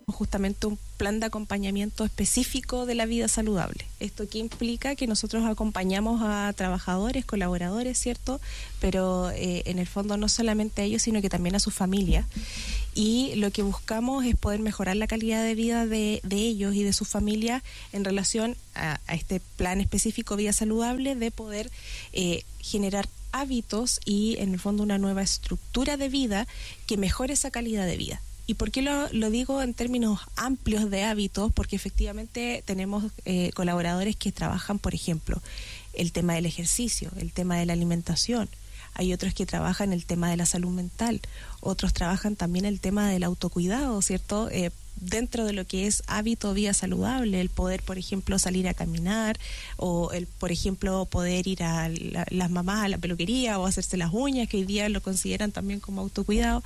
justamente un plan de acompañamiento específico de la vida saludable. ¿Esto qué implica? Que nosotros acompañamos a trabajadores, colaboradores, ¿cierto? Pero en el fondo no solamente a ellos, sino que también a sus familias. Y lo que buscamos es poder mejorar la calidad de vida de ellos y de sus familias en relación a este plan específico Vida Saludable, de poder generar hábitos y en el fondo una nueva estructura de vida que mejore esa calidad de vida. ¿Y por qué lo digo en términos amplios de hábitos? Porque efectivamente tenemos colaboradores que trabajan, por ejemplo, el tema del ejercicio, el tema de la alimentación. Hay otros que trabajan el tema de la salud mental. Otros trabajan también el tema del autocuidado, ¿cierto? Dentro de lo que es hábito vida saludable, el poder, por ejemplo, salir a caminar, o el, por ejemplo, poder ir a las mamás a la peluquería o hacerse las uñas, que hoy día lo consideran también como autocuidado.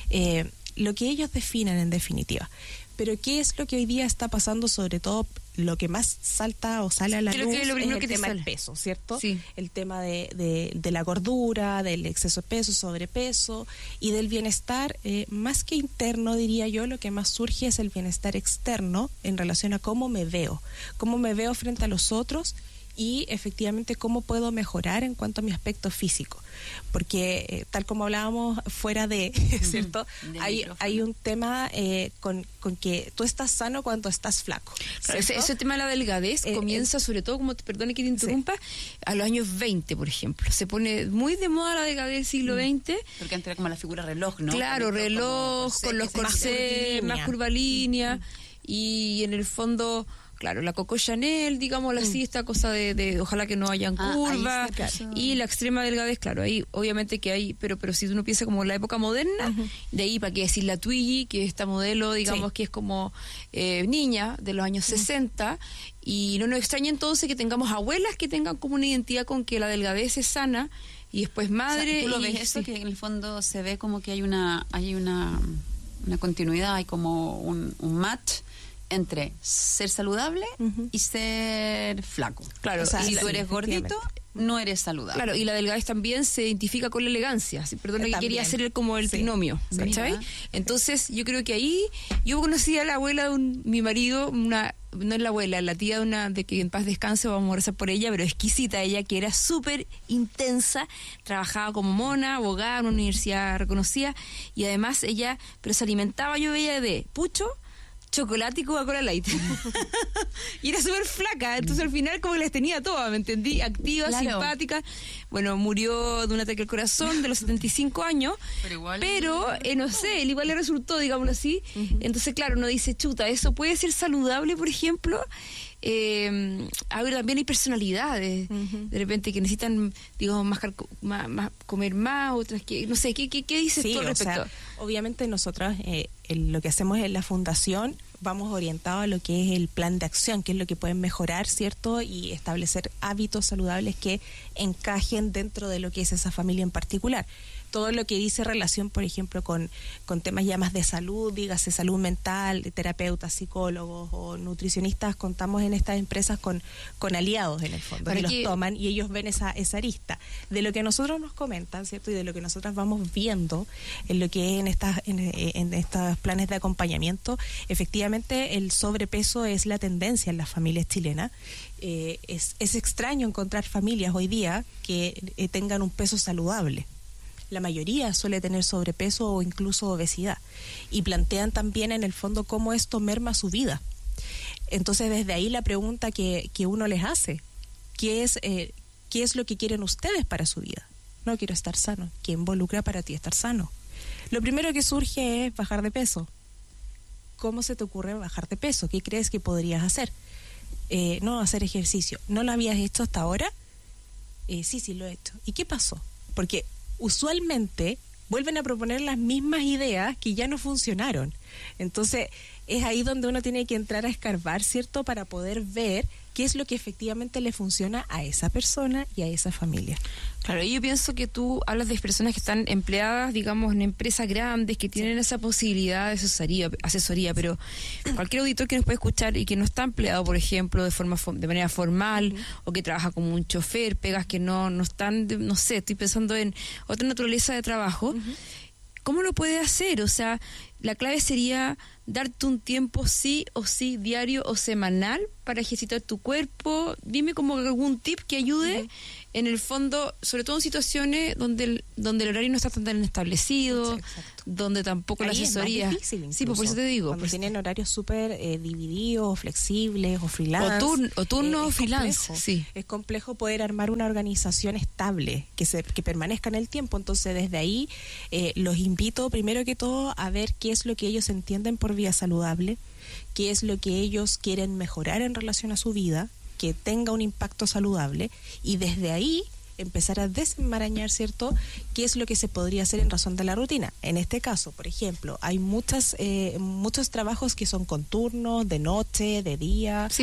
Lo que ellos definan en definitiva. Pero ¿qué es lo que hoy día está pasando? Sobre todo lo que más salta o sale a la luz es el tema del peso, ¿cierto? Sí. El tema de la gordura, del exceso de peso, sobrepeso y del bienestar, más que interno, diría yo, lo que más surge es el bienestar externo en relación a cómo me veo frente a los otros y efectivamente cómo puedo mejorar en cuanto a mi aspecto físico. Porque tal como hablábamos fuera de, ¿cierto? Hay un tema con que tú estás sano cuando estás flaco. Claro, ese tema de la delgadez comienza sobre todo, perdone que te interrumpa, a los años 20, por ejemplo. Se pone muy de moda la delgadez del siglo XX. Porque antes era como la figura reloj, ¿no? Claro, reloj, con los corsés, más curvilínea, y en el fondo... Claro, la Coco Chanel, digámoslo así, esta cosa de ojalá que no hayan curvas, y la extrema delgadez, claro, ahí obviamente que hay, pero si uno piensa como la época moderna, de ahí para qué decir la Twiggy, que es esta modelo, digamos, que es como niña de los años 60, y no nos extraña entonces que tengamos abuelas que tengan como una identidad con que la delgadez es sana, y después madre... O sea, ¿tú lo ves eso? Que en el fondo se ve como que hay una continuidad, hay como un match entre ser saludable y ser flaco. Claro, o sea, si tú eres gordito, no eres saludable. Claro, y la delgadez también se identifica con la elegancia. Perdón, que quería hacer como el trinomio, ¿sabes? Entonces, yo creo que ahí, yo conocí a la abuela de mi marido, no es la abuela, la tía de que en paz descanse, vamos a rezar por ella, pero exquisita ella, que era súper intensa, trabajaba como mona, abogada en una universidad reconocida, y además ella, pero se alimentaba, yo veía de pucho, chocolate y Coca-Cola Light. Y era súper flaca, entonces al final como que las tenía todas, ¿me entendí? Activa, simpática. Bueno, murió de un ataque al corazón de los 75 años, pero no sé, igual le resultó, digámoslo así. Entonces, claro, uno dice, chuta, ¿eso puede ser saludable, por ejemplo? A ver, también hay personalidades de repente que necesitan, digamos, más comer más, otras que, no sé, ¿qué dices tú al respecto? O sea, obviamente nosotros lo que hacemos en la fundación vamos orientados a lo que es el plan de acción, que es lo que pueden mejorar, ¿cierto? Y establecer hábitos saludables que encajen dentro de lo que es esa familia en particular. Todo lo que dice relación, por ejemplo, con temas ya más de salud, dígase salud mental, terapeutas, psicólogos o nutricionistas, contamos en estas empresas con aliados en el fondo, que los toman y ellos ven esa arista. De lo que nosotros nos comentan, ¿cierto? Y de lo que nosotros vamos viendo en lo que es en estos planes de acompañamiento, efectivamente el sobrepeso es la tendencia en las familias chilenas. Es extraño encontrar familias hoy día que tengan un peso saludable. La mayoría suele tener sobrepeso o incluso obesidad, y plantean también en el fondo cómo esto merma su vida. Entonces desde ahí la pregunta que uno les hace, ¿qué es lo que quieren ustedes para su vida? No, quiero estar sano. ¿Qué involucra para ti estar sano? Lo primero que surge es bajar de peso. ¿Cómo se te ocurre bajar de peso? ¿Qué crees que podrías hacer? No, hacer ejercicio. ¿No lo habías hecho hasta ahora? Sí, lo he hecho. ¿Y qué pasó? Porque usualmente vuelven a proponer las mismas ideas que ya no funcionaron. Entonces, es ahí donde uno tiene que entrar a escarbar, ¿cierto? Para poder ver qué es lo que efectivamente le funciona a esa persona y a esa familia. Claro, y yo pienso que tú hablas de personas que están empleadas, digamos, en empresas grandes, que tienen esa posibilidad de asesoría, pero cualquier auditor que nos puede escuchar y que no está empleado, por ejemplo, de manera formal, o que trabaja como un chofer, pegas que no están, no sé, estoy pensando en otra naturaleza de trabajo, ¿cómo lo puede hacer? O sea, la clave sería darte un tiempo sí o sí, diario o semanal, para ejercitar tu cuerpo. Dime como algún tip que ayude, en el fondo, sobre todo en situaciones donde el horario no está tan establecido, donde tampoco la asesoría... Es más difícil incluso, sí, pues por eso te digo. Cuando tienen horarios súper divididos, flexibles o freelance. O turno o freelance, sí. Es complejo poder armar una organización estable, que permanezca en el tiempo. Entonces, desde ahí, los invito, primero que todo, a ver qué es lo que ellos entienden por vida saludable, qué es lo que ellos quieren mejorar en relación a su vida, que tenga un impacto saludable, y desde ahí empezar a desenmarañar, ¿cierto?, qué es lo que se podría hacer en razón de la rutina. En este caso, por ejemplo, hay muchos trabajos que son con turnos, de noche, de día, sí,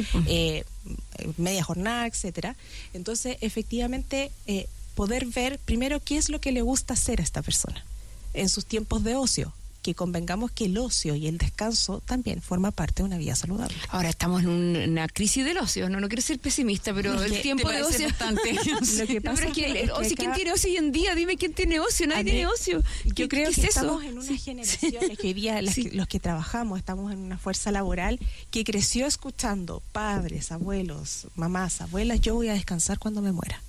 media jornada, etcétera. Entonces, efectivamente, poder ver primero qué es lo que le gusta hacer a esta persona en sus tiempos de ocio, que convengamos que el ocio y el descanso también forma parte de una vida saludable. Ahora estamos en una crisis del ocio, no quiero ser pesimista, pero el tiempo de ocio es bastante. Lo que pasa es que ¿quién tiene ocio hoy en día? Dime quién tiene ocio, nadie tiene ocio. Yo creo que estamos en una generación, que hoy día los que trabajamos estamos en una fuerza laboral que creció escuchando padres, abuelos, mamás, abuelas, yo voy a descansar cuando me muera.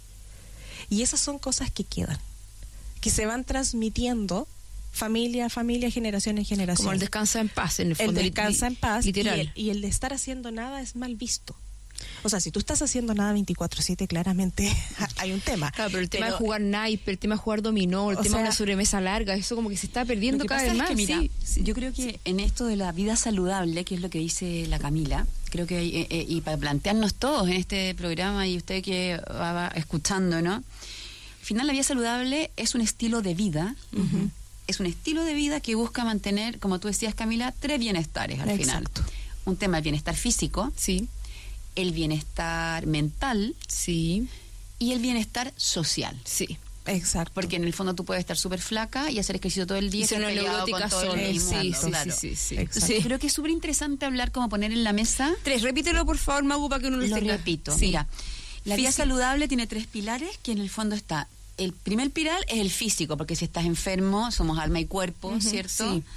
Y esas son cosas que quedan, que se van transmitiendo familia a familia, generación en generación. Como el descansa en paz, en el fondo. El descansa en paz, literal. Y el de estar haciendo nada es mal visto. O sea, si tú estás haciendo nada 24/7, claramente hay un tema. Claro, pero el tema de jugar naipe, el tema de jugar dominó, el tema de una sobremesa larga, eso como que se está perdiendo cada vez más. Que, mira, yo creo que en esto de la vida saludable, que es lo que dice la Camila, creo que y para plantearnos todos en este programa, y usted que va escuchando, ¿no? Al final, la vida saludable es un estilo de vida. Es un estilo de vida que busca mantener, como tú decías, Camila, 3 bienestares al final. Un tema del bienestar físico, sí, el bienestar mental, sí, y el bienestar social. Sí. Exacto. Porque en el fondo tú puedes estar súper flaca y hacer ejercicio todo el día. Y ser una neurótica sola. Sí. Creo que es súper interesante hablar, como poner en la mesa. 3, repítelo por favor, Magu, para que uno lo tenga. Repito. Sí. Mira, la vida saludable tiene 3 pilares, que en el fondo está... El primer pilar es el físico, porque si estás enfermo, somos alma y cuerpo, ¿cierto? Sí.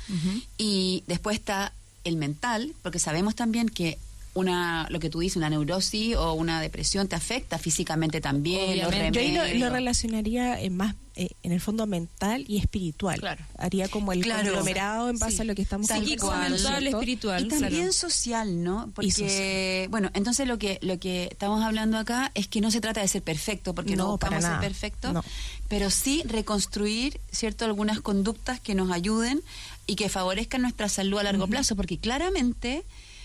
Y después está el mental, porque sabemos también que lo que tú dices, una neurosis o una depresión te afecta físicamente también. Yo ahí lo relacionaría más en el fondo mental y espiritual. Claro. Haría como el conglomerado en base a lo que estamos psíquico, mental, espiritual. Y también social, ¿no? Porque, bueno, entonces lo que estamos hablando acá es que no se trata de ser perfecto, porque no buscamos ser perfecto, pero sí reconstruir, ¿cierto?, algunas conductas que nos ayuden y que favorezcan nuestra salud a largo plazo, porque claramente...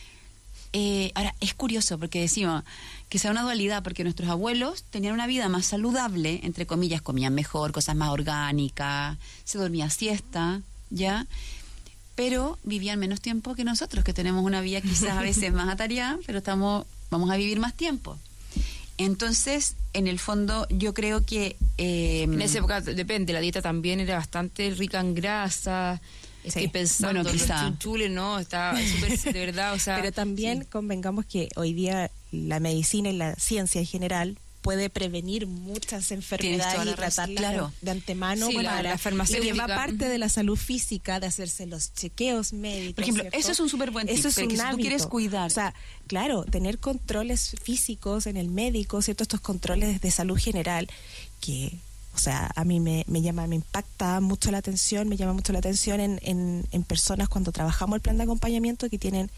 ahora, es curioso porque decimos que sea una dualidad, porque nuestros abuelos tenían una vida más saludable, entre comillas, comían mejor, cosas más orgánicas, se dormía siesta, ¿ya? Pero vivían menos tiempo que nosotros, que tenemos una vida quizás a veces más atareada, pero vamos a vivir más tiempo. Entonces, en el fondo, yo creo que... en esa época, depende, la dieta también era bastante rica en grasa... Estoy pensando, bueno, quizá. Los chunchules, ¿no? Está súper, de verdad, o sea... Pero también convengamos que hoy día la medicina y la ciencia en general puede prevenir muchas enfermedades y tratarlas de antemano. Sí, la farmacéutica. Y va parte de la salud física, de hacerse los chequeos médicos. Por ejemplo, ¿cierto? Eso es un súper buen tip. Eso es un si hábito. Tú quieres cuidar. O sea, claro, tener controles físicos en el médico, ¿cierto? Estos controles de salud general que... O sea, a mí me impacta mucho la atención, me llama mucho la atención en personas cuando trabajamos el plan de acompañamiento que tienen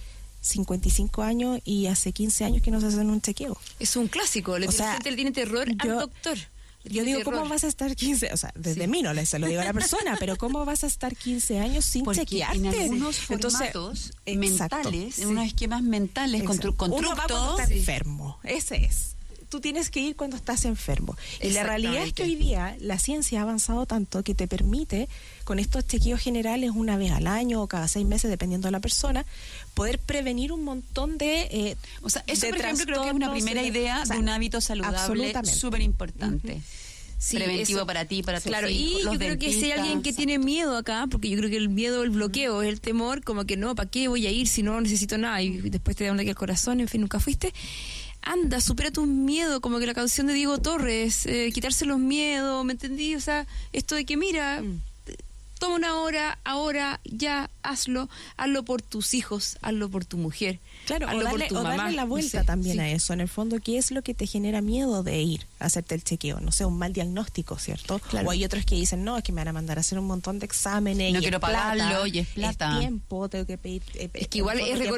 55 años y hace 15 años que no se hacen un chequeo. Es un clásico, la gente le tiene terror al doctor. Yo digo, ¿cómo vas a estar 15? O sea, desde mí no se lo digo a la persona, pero ¿cómo vas a estar 15 años sin chequearte? En algunos formatos mentales, en unos esquemas mentales, uno va cuando está enfermo, ese es. Tú tienes que ir cuando estás enfermo. Y la realidad es que hoy día la ciencia ha avanzado tanto que te permite, con estos chequeos generales una vez al año o cada 6 meses, dependiendo de la persona, poder prevenir un montón de o sea, eso, por ejemplo, creo que es una primera idea de un hábito saludable súper importante. Sí, preventivo para ti, para tus hijos. Y yo creo que si hay alguien que tiene miedo acá, porque yo creo que el miedo, el bloqueo, es el temor, como que no, ¿para qué voy a ir si no necesito nada? Y después te da un ataque al corazón, en fin, nunca fuiste. Anda, supera tus miedos, como que la canción de Diego Torres, quitarse los miedos, ¿me entendí? O sea, esto de que mira, toma una hora, ahora, ya, hazlo por tus hijos, hazlo por tu mujer, claro, hazlo por tu mamá. Darle la vuelta también a eso, en el fondo, ¿qué es lo que te genera miedo de ir a hacerte el chequeo? No sé, un mal diagnóstico, ¿cierto? Claro. O hay otros que dicen, no, es que me van a mandar a hacer un montón de exámenes, no quiero pagarlo, y es plata. Es tiempo, tengo que pedir... es que igual es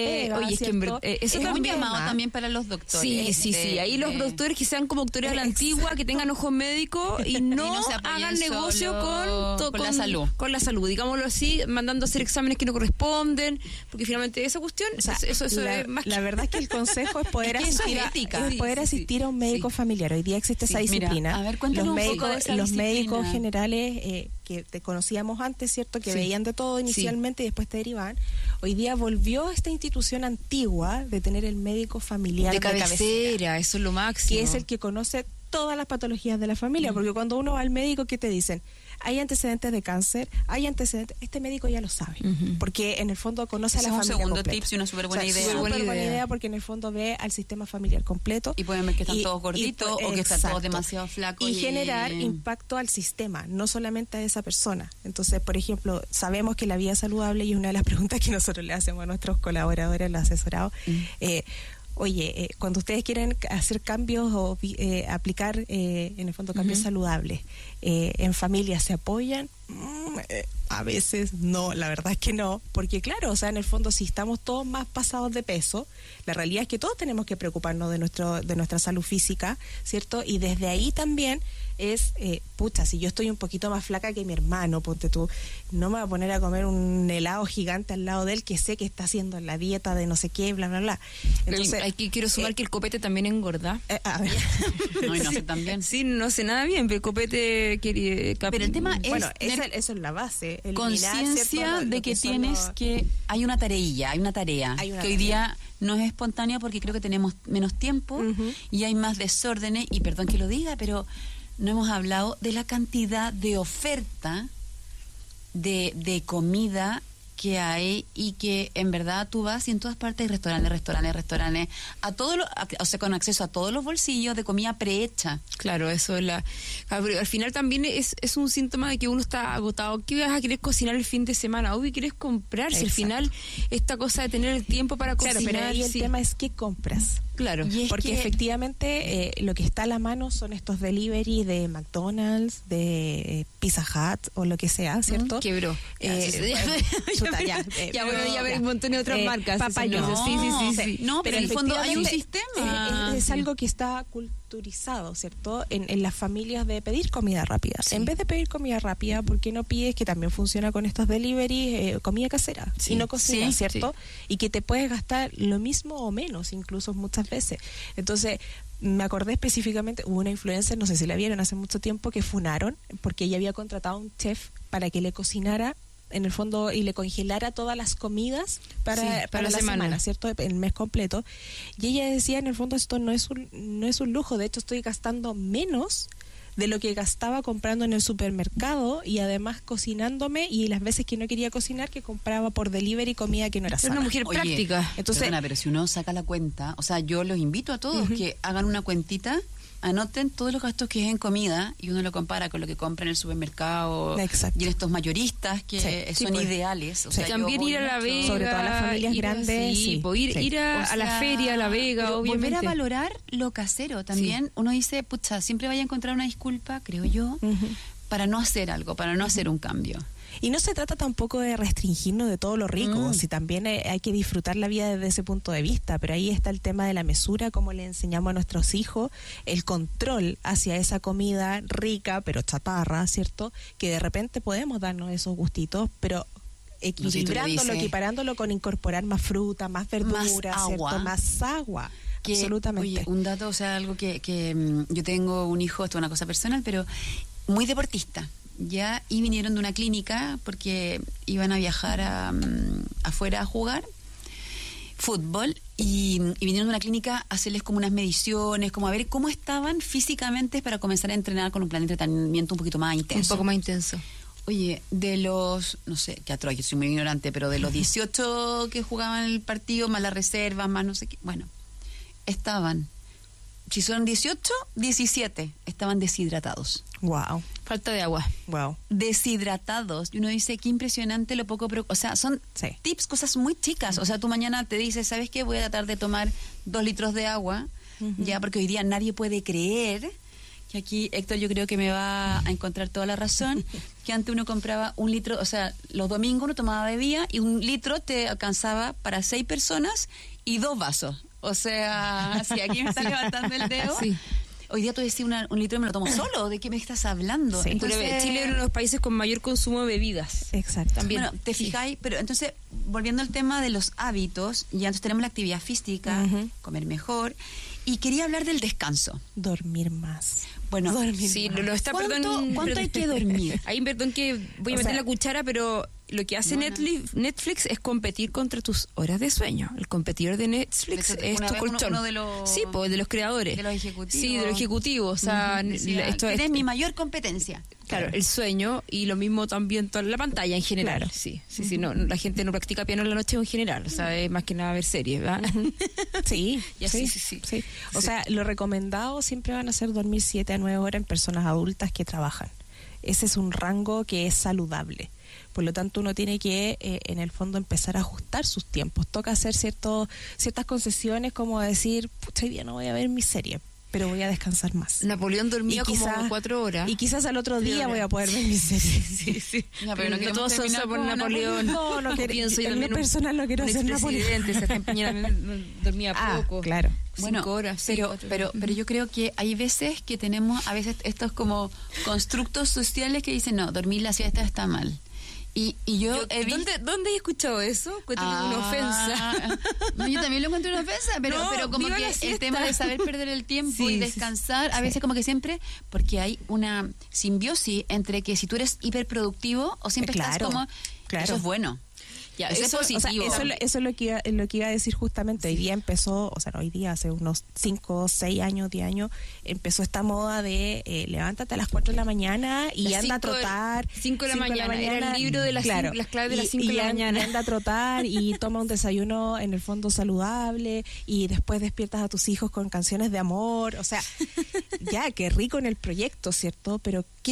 eso es un llamado también para los doctores. Sí, ahí los doctores que sean como doctores a la antigua, que tengan ojos médicos y no hagan negocio con la salud. Con la salud, digámoslo así, mandando a hacer exámenes que no corresponden, porque finalmente esa cuestión, eso es más... La verdad es que el consejo es poder asistir a un médico familiar. Hoy día existe esa disciplina. Mira, a ver, cuéntanos los médicos generales que te conocíamos antes, ¿cierto? Que veían de todo inicialmente y después te derivaban. Hoy día volvió esta institución antigua de tener el médico familiar de cabecera. Eso es lo máximo. Que es el que conoce todas las patologías de la familia, porque cuando uno va al médico, ¿qué te dicen? Hay antecedentes de cáncer, hay antecedentes, este médico ya lo sabe, porque en el fondo conoce a la familia completa. Es un segundo tip y una súper buena idea. Súper buena idea, porque en el fondo ve al sistema familiar completo. Y pueden ver que están todos gorditos o que están todos demasiado flacos. Y generar impacto al sistema, no solamente a esa persona. Entonces, por ejemplo, sabemos que la vida saludable, y es una de las preguntas que nosotros le hacemos a nuestros colaboradores, los asesorados, oye, cuando ustedes quieren hacer cambios o aplicar, en el fondo, cambios saludables, ¿en familia se apoyan? A veces no, la verdad es que no, porque claro, o sea, en el fondo, si estamos todos más pasados de peso, la realidad es que todos tenemos que preocuparnos de nuestra salud física, ¿cierto? Y desde ahí también es, si yo estoy un poquito más flaca que mi hermano, ponte tú, no me voy a poner a comer un helado gigante al lado de él que sé que está haciendo la dieta de no sé qué, bla, bla, bla. Entonces, quiero sumar que el copete también engorda. A ver. No sé tan bien. Sí, no sé nada bien, pero el copete... pero el tema es... Bueno, eso es la base. Conciencia de que tienes hay una tarea que hoy día no es espontánea porque creo que tenemos menos tiempo y hay más desórdenes, y perdón que lo diga, pero no hemos hablado de la cantidad de oferta de comida que hay, y que en verdad tú vas y en todas partes hay restaurantes, o sea, con acceso a todos los bolsillos de comida prehecha. Claro, eso es al final también es un síntoma de que uno está agotado. ¿Qué vas a querer cocinar el fin de semana? Obvio, quieres comprar. Si al final esta cosa de tener el tiempo para cocinar... Claro, pero ahí el tema es qué compras. Claro, porque efectivamente lo que está a la mano son estos delivery de McDonald's, de Pizza Hut o lo que sea, ¿cierto? Quebró. Ya ver un montón de otras marcas. Sí. No, pero en el fondo hay un sistema. Es algo que está culturizado, ¿cierto? En las familias, de pedir comida rápida. Sí. En vez de pedir comida rápida, ¿por qué no pides, que también funciona con estos delivery, comida casera? Y no cocina, ¿cierto? Y que te puedes gastar lo mismo o menos, incluso muchas veces. Entonces, me acordé específicamente, hubo una influencer, no sé si la vieron hace mucho tiempo, que funaron porque ella había contratado a un chef para que le cocinara, en el fondo, y le congelara todas las comidas para la semana, ¿cierto? El mes completo. Y ella decía, en el fondo, esto no es un lujo, de hecho estoy gastando menos de lo que gastaba comprando en el supermercado, y además cocinándome, y las veces que no quería cocinar, que compraba por delivery comida que no era sana. Es una mujer práctica. Entonces, perdona, pero si uno saca la cuenta, o sea, yo los invito a todos que hagan una cuentita, anoten todos los gastos que es en comida, y uno lo compara con lo que compra en el supermercado. Exacto. Y en estos mayoristas que son ideales. O sea, también ir a La Vega, sobre todo a las familias grandes, ir a la feria, a La Vega, obviamente. Volver a valorar lo casero también. Uno dice, pucha, siempre vaya a encontrar una disculpa, creo yo, para no hacer algo, para no hacer un cambio. Y no se trata tampoco de restringirnos de todo lo rico, si también hay que disfrutar la vida desde ese punto de vista, pero ahí está el tema de la mesura, como le enseñamos a nuestros hijos, el control hacia esa comida rica, pero chatarra, ¿cierto? Que de repente podemos darnos esos gustitos, pero equilibrándolo, equiparándolo con incorporar más fruta, más verdura, más agua. Más agua. Absolutamente. Oye, un dato, o sea, algo que yo tengo un hijo, esto es una cosa personal, pero muy deportista. Ya, y vinieron de una clínica porque iban a viajar afuera a jugar fútbol, y vinieron de una clínica a hacerles como unas mediciones, como a ver cómo estaban físicamente para comenzar a entrenar con un plan de entrenamiento un poquito más intenso. Un poco más intenso. Oye, de los, no sé, que atroz, yo soy muy ignorante, pero de los 18 que jugaban el partido, más la reserva, más no sé qué, bueno, estaban si son 18, 17 estaban deshidratados. Wow. Falta de agua. Wow. Deshidratados. Y uno dice, qué impresionante lo poco... O sea, son tips, cosas muy chicas. O sea, tú mañana te dices, ¿sabes qué? Voy a tratar de tomar 2 litros de agua, ya, porque hoy día nadie puede creer... que aquí Héctor yo creo que me va a encontrar toda la razón, que antes uno compraba 1 litro, o sea, los domingos uno tomaba bebida y 1 litro te alcanzaba para 6 personas y 2 vasos. O sea, si aquí me está levantando el dedo... Sí. Hoy día tú decís 1 litro y me lo tomo solo. ¿De qué me estás hablando? Sí. Entonces, Chile es uno de los países con mayor consumo de bebidas. Exacto. También. Bueno, te fijáis, pero entonces, volviendo al tema de los hábitos, ya entonces tenemos la actividad física, comer mejor, y quería hablar del descanso. Dormir más. Bueno, dormir sí, más. Lo está, ¿Cuánto hay que dormir? Ahí, perdón que voy a meter la cuchara, pero lo que hace Netflix es competir contra tus horas de sueño. El competidor de Netflix es tu colchón. Uno de los, sí, pues de los creadores. De los ejecutivos. Sí, de los ejecutivos. O sea, esto es mi mayor competencia. Claro, el sueño y lo mismo también toda la pantalla en general. Claro. Sí, no, la gente no practica piano en la noche en general, o sea, es más que nada ver series, ¿verdad? Sí. O sea, lo recomendado siempre van a ser dormir 7 a 9 horas en personas adultas que trabajan. Ese es un rango que es saludable. Por lo tanto, uno tiene que, en el fondo, empezar a ajustar sus tiempos. Toca hacer ciertas concesiones, como decir, pucha, hoy día no voy a ver mi serie, pero voy a descansar más. Napoleón dormía como 4 horas. Y quizás al otro día voy a poder ver mi serie. Sí. No, pero no todos son por Napoleón. No pienso yo también. Personal no quiero ser Napoleón. Se está empeñando, dormía poco. Claro. 5 horas. Pero yo creo que hay veces que tenemos, estos como constructos sociales que dicen, no, dormir la siesta está mal. Y yo ¿Dónde he escuchado eso? Una ofensa. No, yo también lo encuentro una ofensa, pero como que el tema de saber perder el tiempo y descansar, a veces como que siempre, porque hay una simbiosis entre que si tú eres hiperproductivo o siempre estás como, eso es bueno. Ya, eso es positivo. O sea, eso es lo que iba a decir justamente. Hoy día empezó, hoy día hace unos 5, 6 años, 10 años, empezó esta moda de levántate a las 4 de la mañana y anda a trotar. 5 de la mañana, era el libro de las claves de las 5 de la mañana. Y anda a trotar y toma un desayuno en el fondo saludable y después despiertas a tus hijos con canciones de amor. O sea, ya, qué rico en el proyecto, ¿cierto? Pero ¿qué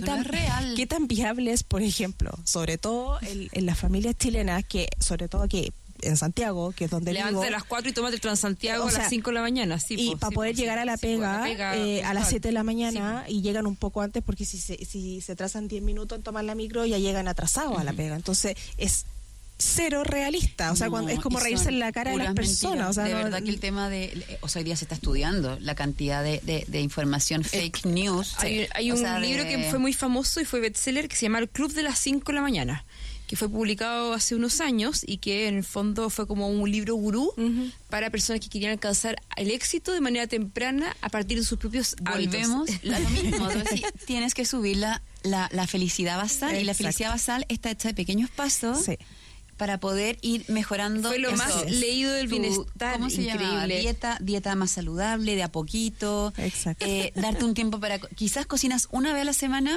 tan viable es, por ejemplo, sobre todo en las familias chilenas, que sobre todo aquí en Santiago, que es donde Levántate vivo. a las 4 y tómate el Transantiago a las 5 de la mañana. Sí, y para poder llegar a la pega, a las 7 de la mañana, y llegan un poco antes, porque si se atrasan 10 minutos en tomar la micro, ya llegan atrasados a la pega. Entonces, es cero realista. O sea, es como reírse en la cara de las personas. O sea, de verdad que el tema hoy día se está estudiando la cantidad de información fake news. Hay un libro que fue muy famoso y fue bestseller que se llama El Club de las 5 de la mañana, que fue publicado hace unos años y que en el fondo fue como un libro gurú para personas que querían alcanzar el éxito de manera temprana a partir de sus propios hábitos. Volvemos a lo mismo. Tienes que subir la felicidad basal. Exacto. Y la felicidad basal está hecha de pequeños pasos para poder ir mejorando. Fue lo más leído del bienestar. ¿Cómo se llama? Dieta más saludable, de a poquito. Exacto. Darte un tiempo para... Quizás cocinas una vez a la semana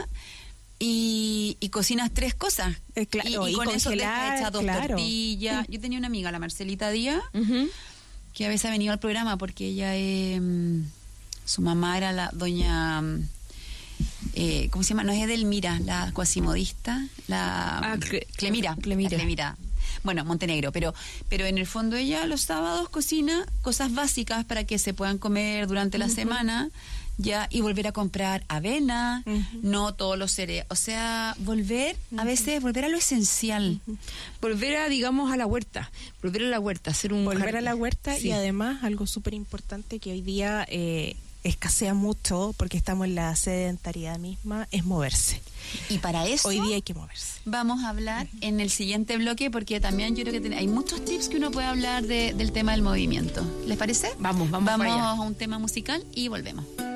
y cocinas 3 cosas. Y con eso te echas 2 tortillas. Yo tenía una amiga, la Marcelita Díaz, que a veces ha venido al programa porque ella su mamá era la doña ¿cómo se llama? No es Edelmira, la cuasimodista, Clemira. Bueno, Montenegro, pero en el fondo ella los sábados cocina cosas básicas para que se puedan comer durante la semana. Ya, y volver a comprar avena, no todos los cereales, o sea, a veces volver a lo esencial, volver a, digamos, a la huerta, hacer un volver a la huerta. Y además algo súper importante que hoy día escasea mucho porque estamos en la sedentariedad misma, es moverse. Y para eso hoy día hay que moverse. Vamos a hablar en el siguiente bloque, porque también yo creo que hay muchos tips que uno puede hablar del tema del movimiento. ¿Les parece? Vamos a un tema musical y volvemos.